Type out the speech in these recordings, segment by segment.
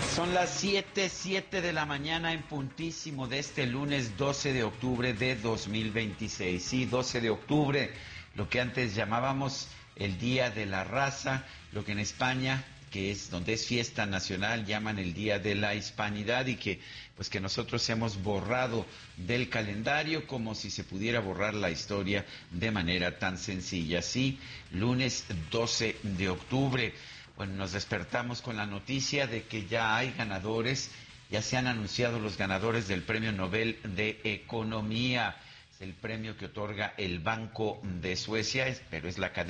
Son las 7 de la mañana en puntísimo de este lunes 12 de octubre de 2026. Sí, 12 de octubre, lo que antes llamábamos el Día de la Raza, lo que en España, que es donde es fiesta nacional, llaman el Día de la Hispanidad, y que pues que nosotros hemos borrado del calendario como si se pudiera borrar la historia de manera tan sencilla. Sí, lunes 12 de octubre. Bueno, nos despertamos con la noticia de que ya hay ganadores, ya se han anunciado los ganadores del Premio Nobel de Economía. Es el premio que otorga el Banco de Suecia, pero es la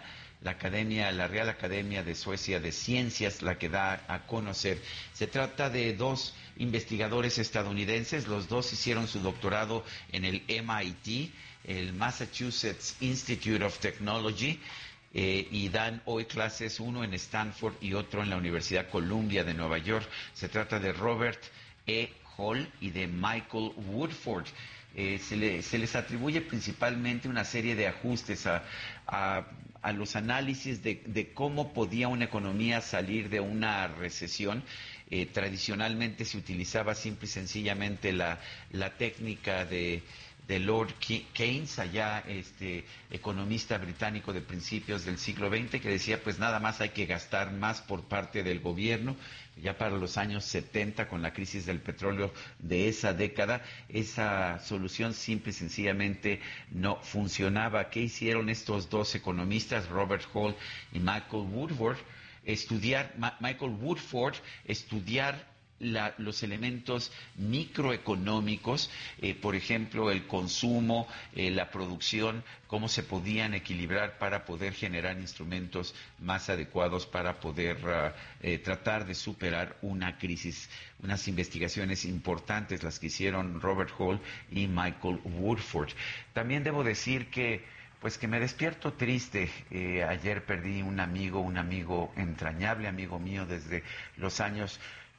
Real Academia de Suecia de Ciencias la que da a conocer. Se trata de dos investigadores estadounidenses, los dos hicieron su doctorado en el MIT, el Massachusetts Institute of Technology, y dan hoy clases, uno en Stanford y otro en la Universidad Columbia de Nueva York. Se trata de Robert E. Hall y de Michael Woodford. Se les atribuye principalmente una serie de ajustes a los análisis de cómo podía una economía salir de una recesión. Tradicionalmente se utilizaba simple y sencillamente la técnica de Lord Keynes, allá economista británico de principios del siglo XX, que decía pues nada más hay que gastar más por parte del gobierno. Ya para los años 70, con la crisis del petróleo de esa década, esa solución simple y sencillamente no funcionaba. ¿Qué hicieron estos dos economistas, Robert Hall y Michael Woodford? Michael Woodford estudiar los elementos microeconómicos, por ejemplo, el consumo, la producción, cómo se podían equilibrar para poder generar instrumentos más adecuados para poder tratar de superar una crisis. Unas investigaciones importantes las que hicieron Robert Hall y Michael Woodford. También debo decir que me despierto triste. Ayer perdí un amigo entrañable, amigo mío desde los años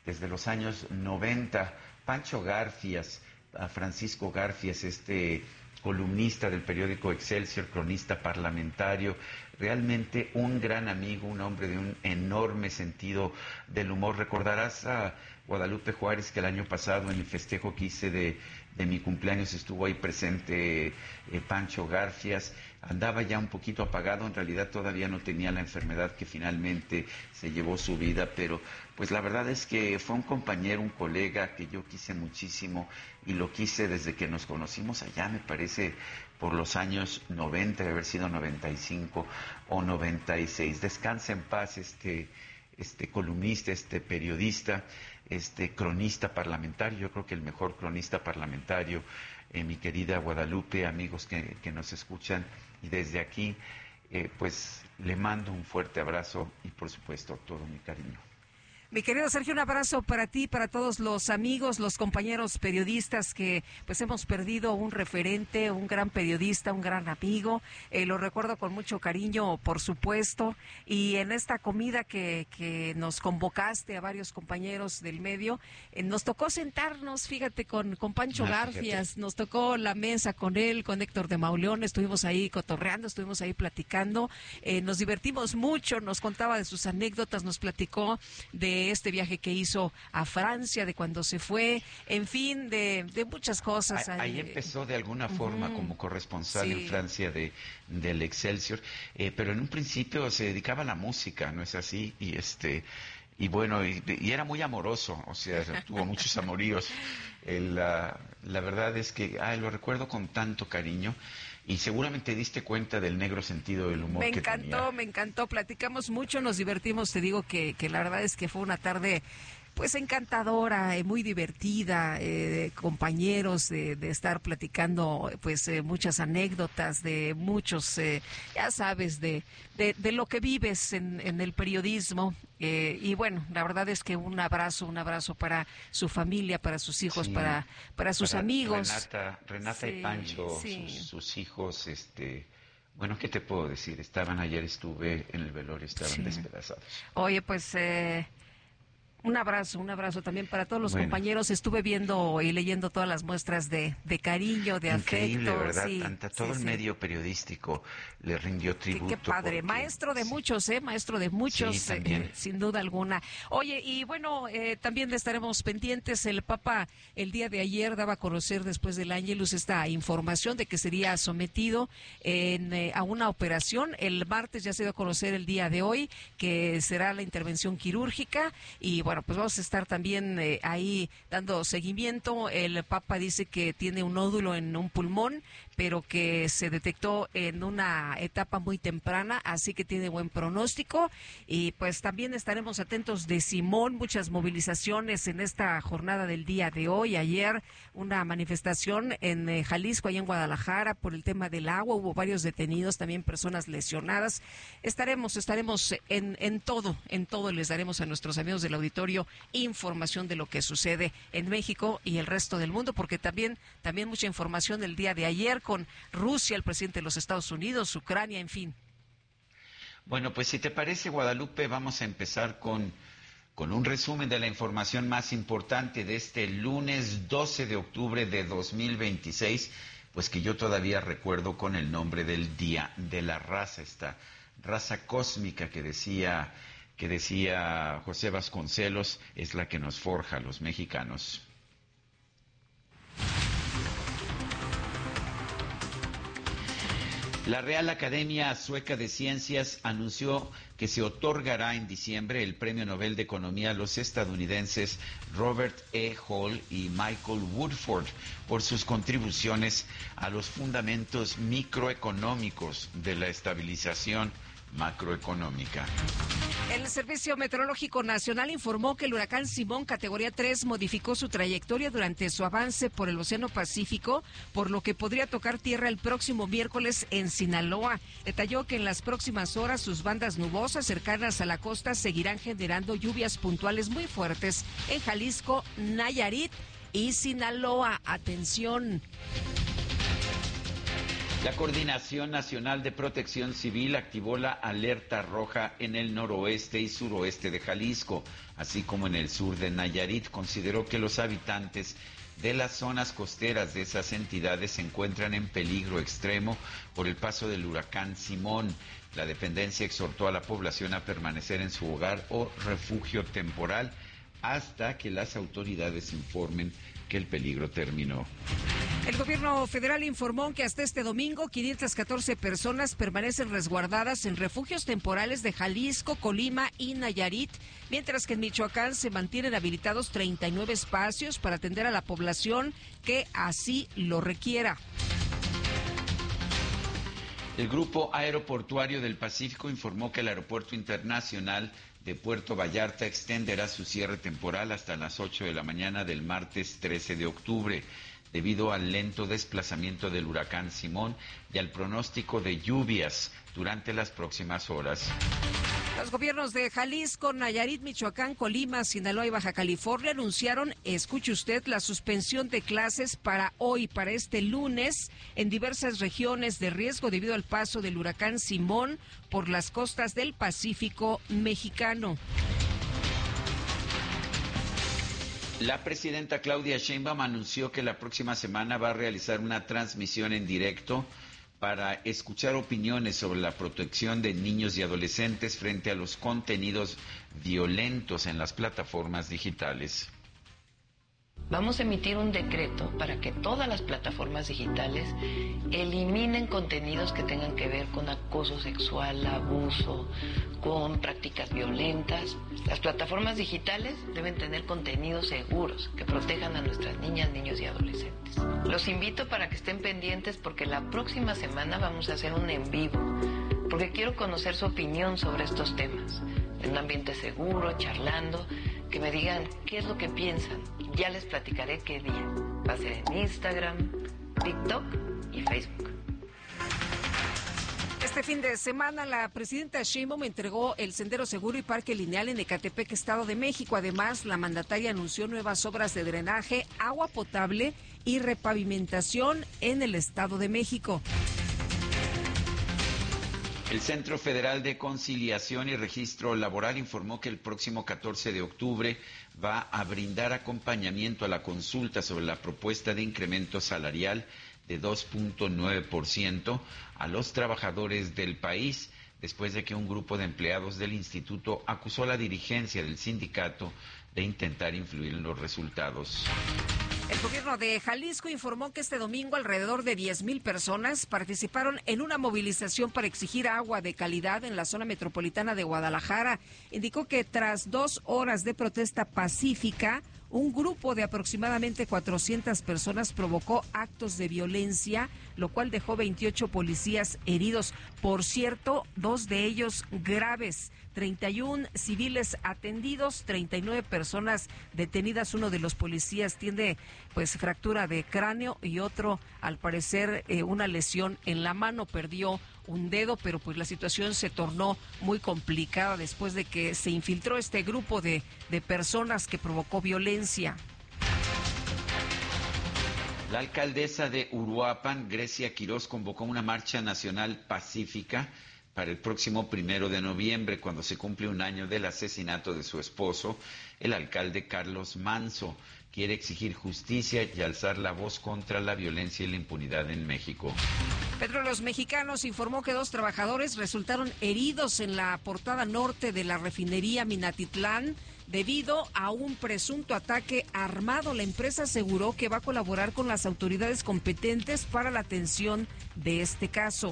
90, Pancho Garfias, Francisco Garfias, columnista del periódico Excelsior, cronista parlamentario, realmente un gran amigo, un hombre de un enorme sentido del humor. Recordarás a Guadalupe Juárez, que el año pasado en el festejo que hice de mi cumpleaños estuvo ahí presente Pancho Garfias. Andaba ya un poquito apagado, en realidad todavía no tenía la enfermedad que finalmente se llevó su vida, pero pues la verdad es que fue un compañero, un colega que yo quise muchísimo, y lo quise desde que nos conocimos allá, me parece, por los años 90, debe haber sido 95 o 96. Descansa en paz columnista, periodista, cronista parlamentario. Yo creo que el mejor cronista parlamentario, mi querida Guadalupe, amigos que nos escuchan, y desde aquí pues le mando un fuerte abrazo y por supuesto todo mi cariño. Mi querido Sergio, un abrazo para ti, para todos los amigos, los compañeros periodistas que pues hemos perdido un referente, un gran periodista, un gran amigo. Lo recuerdo con mucho cariño, por supuesto. Y en esta comida que nos convocaste a varios compañeros del medio, nos tocó sentarnos, fíjate, con Pancho Garfias. Fíjate. Nos tocó la mesa con él, con Héctor de Mauleón. Estuvimos ahí cotorreando, estuvimos ahí platicando. Nos divertimos mucho, nos contaba de sus anécdotas, nos platicó de este viaje que hizo a Francia, de cuando se fue, en fin, de muchas cosas. Ahí empezó de alguna forma como corresponsal en Francia del Excelsior, pero en un principio se dedicaba a la música, ¿no es así? Y bueno, y era muy amoroso, o sea, tuvo muchos amoríos. La verdad es que lo recuerdo con tanto cariño. Y seguramente diste cuenta del negro sentido del humor que tenía. Me encantó, platicamos mucho, nos divertimos. Te digo que la verdad es que fue una tarde pues encantadora, muy divertida, compañeros, de estar platicando pues muchas anécdotas, de muchos, ya sabes, de lo que vives en el periodismo. Y bueno, la verdad es que un abrazo para su familia, para sus hijos, para sus amigos. Renata y Pancho, sus hijos, bueno, ¿qué te puedo decir? Ayer estuve en el velorio, estaban despedazados. Oye, pues Un abrazo también para todos los Bueno. compañeros. Estuve viendo y leyendo todas las muestras de cariño, de Increíble, afecto. ¿verdad? Sí, Todo el sí. medio periodístico le rindió tributo. Qué padre, porque, maestro de sí, muchos, maestro de muchos, sí, también. sin duda alguna. Oye, y bueno, también estaremos pendientes. El Papa el día de ayer daba a conocer después del Ángelus esta información de que sería sometido a una operación. El martes ya se dio a conocer el día de hoy que será la intervención quirúrgica y bueno, pues vamos a estar también ahí dando seguimiento. El Papa dice que tiene un nódulo en un pulmón, pero que se detectó en una etapa muy temprana, así que tiene buen pronóstico. Y pues también estaremos atentos de Simón, muchas movilizaciones en esta jornada del día de hoy. Ayer una manifestación en Jalisco, allá en Guadalajara, por el tema del agua, hubo varios detenidos, también personas lesionadas. Estaremos en todo les daremos a nuestros amigos del auditorio información de lo que sucede en México y el resto del mundo, porque también mucha información del día de ayer con Rusia, el presidente de los Estados Unidos, Ucrania, en fin. Bueno, pues si te parece, Guadalupe, vamos a empezar con un resumen de la información más importante de este lunes 12 de octubre de 2026, pues que yo todavía recuerdo con el nombre del Día de la Raza, esta raza cósmica que decía José Vasconcelos, es la que nos forja a los mexicanos. La Real Academia Sueca de Ciencias anunció que se otorgará en diciembre el Premio Nobel de Economía a los estadounidenses Robert E. Hall y Michael Woodford por sus contribuciones a los fundamentos microeconómicos de la estabilización macroeconómica. El Servicio Meteorológico Nacional informó que el huracán Simón, categoría 3, modificó su trayectoria durante su avance por el Océano Pacífico, por lo que podría tocar tierra el próximo miércoles en Sinaloa. Detalló que en las próximas horas sus bandas nubosas cercanas a la costa seguirán generando lluvias puntuales muy fuertes en Jalisco, Nayarit y Sinaloa. Atención. La Coordinación Nacional de Protección Civil activó la alerta roja en el noroeste y suroeste de Jalisco, así como en el sur de Nayarit. Consideró que los habitantes de las zonas costeras de esas entidades se encuentran en peligro extremo por el paso del huracán Simón. La dependencia exhortó a la población a permanecer en su hogar o refugio temporal hasta que las autoridades informen que el peligro terminó. El gobierno federal informó que hasta este domingo 514 personas permanecen resguardadas en refugios temporales de Jalisco, Colima y Nayarit, mientras que en Michoacán se mantienen habilitados 39 espacios para atender a la población que así lo requiera. El Grupo Aeroportuario del Pacífico informó que el Aeropuerto Internacional de Puerto Vallarta extenderá su cierre temporal hasta las 8 de la mañana del martes 13 de octubre, debido al lento desplazamiento del huracán Simón y al pronóstico de lluvias durante las próximas horas. Los gobiernos de Jalisco, Nayarit, Michoacán, Colima, Sinaloa y Baja California anunciaron, escuche usted, la suspensión de clases para hoy, para este lunes, en diversas regiones de riesgo debido al paso del huracán Simón por las costas del Pacífico mexicano. La presidenta Claudia Sheinbaum anunció que la próxima semana va a realizar una transmisión en directo para escuchar opiniones sobre la protección de niños y adolescentes frente a los contenidos violentos en las plataformas digitales. Vamos a emitir un decreto para que todas las plataformas digitales eliminen contenidos que tengan que ver con acoso sexual, abuso, con prácticas violentas. Las plataformas digitales deben tener contenidos seguros que protejan a nuestras niñas, niños y adolescentes. Los invito para que estén pendientes porque la próxima semana vamos a hacer un en vivo, porque quiero conocer su opinión sobre estos temas. En un ambiente seguro, charlando, que me digan qué es lo que piensan. Ya les platicaré qué día. Va a ser en Instagram, TikTok y Facebook. Este fin de semana la presidenta Sheinbaum entregó el Sendero Seguro y Parque Lineal en Ecatepec, Estado de México. Además, la mandataria anunció nuevas obras de drenaje, agua potable y repavimentación en el Estado de México. El Centro Federal de Conciliación y Registro Laboral informó que el próximo 14 de octubre va a brindar acompañamiento a la consulta sobre la propuesta de incremento salarial de 2.9% a los trabajadores del país, después de que un grupo de empleados del instituto acusó a la dirigencia del sindicato de intentar influir en los resultados. El gobierno de Jalisco informó que este domingo alrededor de 10,000 personas participaron en una movilización para exigir agua de calidad en la zona metropolitana de Guadalajara. Indicó que tras 2 horas de protesta pacífica, un grupo de aproximadamente 400 personas provocó actos de violencia, lo cual dejó 28 policías heridos. Por cierto, 2 de ellos graves, 31 civiles atendidos, 39 personas detenidas. Uno de los policías tiene fractura de cráneo y otro, al parecer, una lesión en la mano, perdió un dedo, pero la situación se tornó muy complicada después de que se infiltró este grupo de personas que provocó violencia. La alcaldesa de Uruapan, Grecia Quirós, convocó una marcha nacional pacífica para el próximo 1 de noviembre, cuando se cumple un año del asesinato de su esposo, el alcalde Carlos Manso. Quiere exigir justicia y alzar la voz contra la violencia y la impunidad en México. Petróleos Mexicanos informó que 2 trabajadores resultaron heridos en la portada norte de la refinería Minatitlán debido a un presunto ataque armado. La empresa aseguró que va a colaborar con las autoridades competentes para la atención de este caso.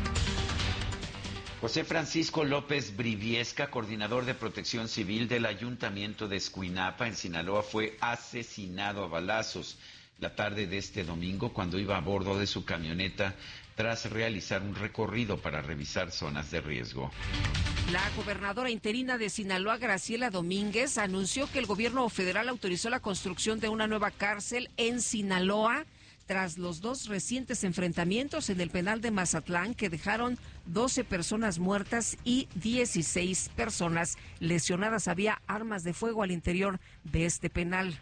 José Francisco López Briviesca, coordinador de Protección Civil del Ayuntamiento de Escuinapa, en Sinaloa, fue asesinado a balazos la tarde de este domingo cuando iba a bordo de su camioneta tras realizar un recorrido para revisar zonas de riesgo. La gobernadora interina de Sinaloa, Graciela Domínguez, anunció que el gobierno federal autorizó la construcción de una nueva cárcel en Sinaloa tras los 2 recientes enfrentamientos en el penal de Mazatlán que dejaron 12 personas muertas y 16 personas lesionadas. Había armas de fuego al interior de este penal.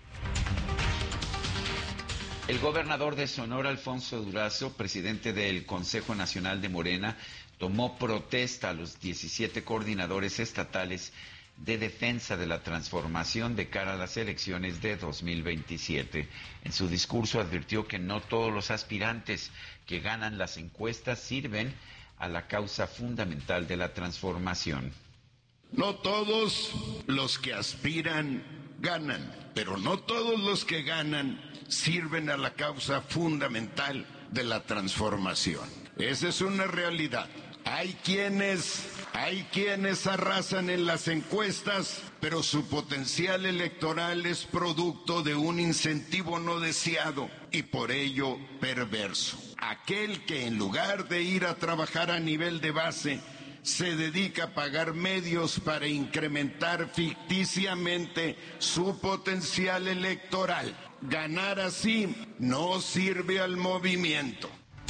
El gobernador de Sonora, Alfonso Durazo, presidente del Consejo Nacional de Morena, tomó protesta a los 17 coordinadores estatales de defensa de la transformación de cara a las elecciones de 2027. En su discurso advirtió que no todos los aspirantes que ganan las encuestas sirven a la causa fundamental de la transformación. No todos los que aspiran ganan, pero no todos los que ganan sirven a la causa fundamental de la transformación. Esa es una realidad. Hay quienes arrasan en las encuestas, pero su potencial electoral es producto de un incentivo no deseado y por ello perverso. Aquel que en lugar de ir a trabajar a nivel de base, se dedica a pagar medios para incrementar ficticiamente su potencial electoral. Ganar así no sirve al movimiento.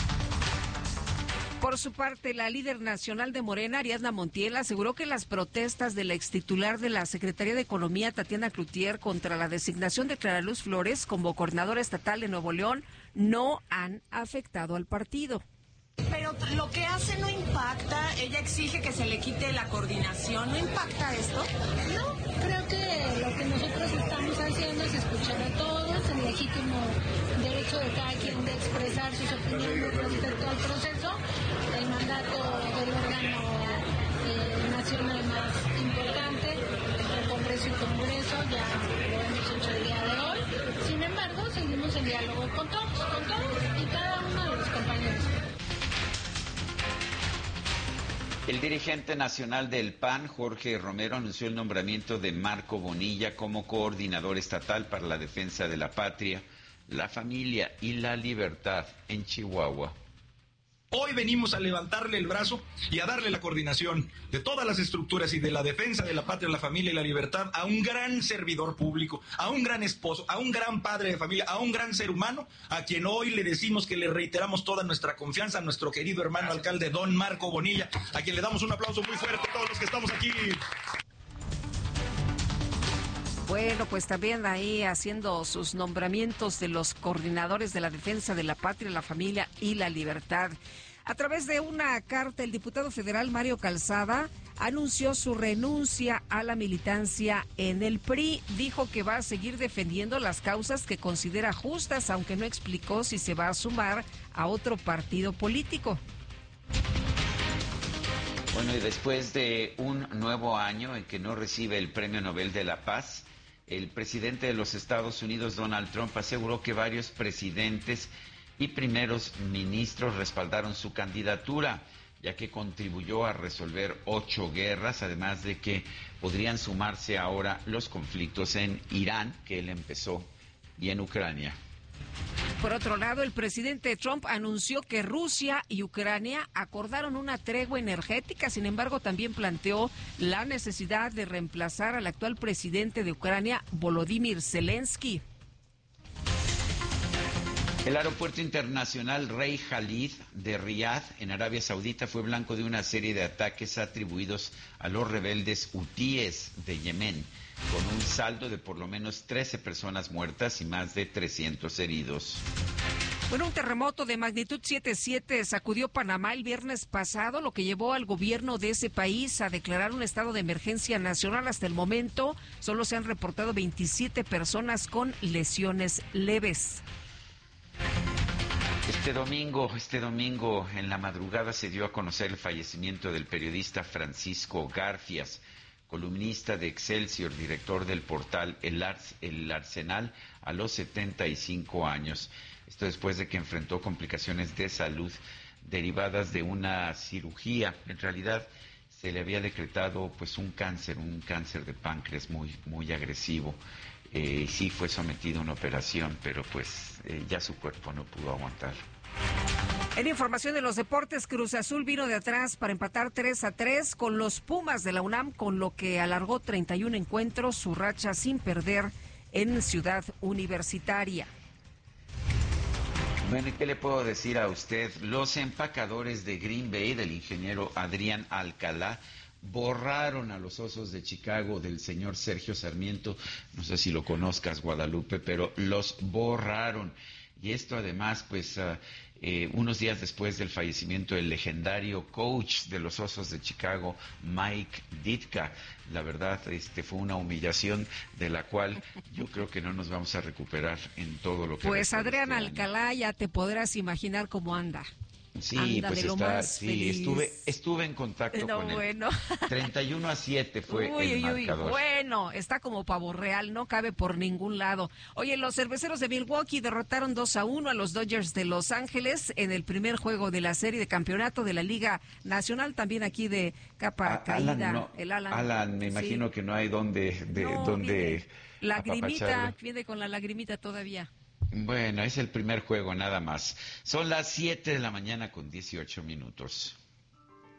Por su parte, la líder nacional de Morena, Ariadna Montiel, aseguró que las protestas de la extitular de la Secretaría de Economía, Tatiana Cloutier, contra la designación de Clara Luz Flores como coordinadora estatal de Nuevo León no han afectado al partido. Pero lo que hace no impacta, ella exige que se le quite la coordinación, ¿no impacta esto? No, creo que lo que nosotros estamos haciendo es escuchar a todos, el legítimo derecho de cada quien de expresar sus opiniones respecto al proceso, el mandato del órgano nacional más importante, el Congreso y Congreso, ya lo hemos hecho el día de hoy. Sin embargo, seguimos en diálogo con todos y cada uno de los compañeros. El dirigente nacional del PAN, Jorge Romero, anunció el nombramiento de Marco Bonilla como coordinador estatal para la defensa de la patria, la familia y la libertad en Chihuahua. Hoy venimos a levantarle el brazo y a darle la coordinación de todas las estructuras y de la defensa de la patria, la familia y la libertad a un gran servidor público, a un gran esposo, a un gran padre de familia, a un gran ser humano, a quien hoy le decimos que le reiteramos toda nuestra confianza, a nuestro querido hermano alcalde don Marco Bonilla, a quien le damos un aplauso muy fuerte a todos los que estamos aquí. Bueno, pues también ahí haciendo sus nombramientos de los coordinadores de la defensa de la patria, la familia y la libertad. A través de una carta, el diputado federal Mario Calzada anunció su renuncia a la militancia en el PRI. Dijo que va a seguir defendiendo las causas que considera justas, aunque no explicó si se va a sumar a otro partido político. Bueno, y después de un nuevo año en que no recibe el Premio Nobel de la Paz, el presidente de los Estados Unidos, Donald Trump, aseguró que varios presidentes y primeros ministros respaldaron su candidatura, ya que contribuyó a resolver 8 guerras, además de que podrían sumarse ahora los conflictos en Irán, que él empezó, y en Ucrania. Por otro lado, el presidente Trump anunció que Rusia y Ucrania acordaron una tregua energética. Sin embargo, también planteó la necesidad de reemplazar al actual presidente de Ucrania, Volodymyr Zelensky. El aeropuerto internacional Rey Khalid de Riad, en Arabia Saudita, fue blanco de una serie de ataques atribuidos a los rebeldes hutíes de Yemen, con un saldo de por lo menos 13 personas muertas y más de 300 heridos. Bueno, un terremoto de magnitud 7.7 sacudió Panamá el viernes pasado, lo que llevó al gobierno de ese país a declarar un estado de emergencia nacional. Hasta el momento, solo se han reportado 27 personas con lesiones leves. Este domingo en la madrugada se dio a conocer el fallecimiento del periodista Francisco Garfias, columnista de Excelsior, director del portal El Arsenal, a los 75 años. Esto después de que enfrentó complicaciones de salud derivadas de una cirugía. En realidad se le había decretado pues un cáncer de páncreas muy agresivo. Sí fue sometido a una operación, pero pues ya su cuerpo no pudo aguantar. En información de los deportes, Cruz Azul vino de atrás para empatar 3-3 con los Pumas de la UNAM, con lo que alargó 31 encuentros, su racha sin perder en Ciudad Universitaria. Bueno, ¿y qué le puedo decir a usted? Los empacadores de Green Bay, del ingeniero Adrián Alcalá, borraron a los Osos de Chicago del señor Sergio Sarmiento. No sé si lo conozcas, Guadalupe, pero los borraron. Y esto además, pues, unos días después del fallecimiento del legendario coach de los Osos de Chicago, Mike Ditka. La verdad, fue una humillación de la cual yo creo que no nos vamos a recuperar en todo lo que... Pues Adrián Alcalá, ya te podrás imaginar cómo anda. Sí, anda pues está, sí, estuve en contacto con él. Bueno. 31-7 fue el marcador. Bueno, está como pavo real, no cabe por ningún lado. Oye, los cerveceros de Milwaukee derrotaron 2-1 a los Dodgers de Los Ángeles en el primer juego de la serie de campeonato de la Liga Nacional, también aquí de capa caída. Alan, me imagino que no hay donde lagrimita, viene con la lagrimita todavía. Bueno, es el primer juego nada más. Son las 7 de la mañana con 18 minutos.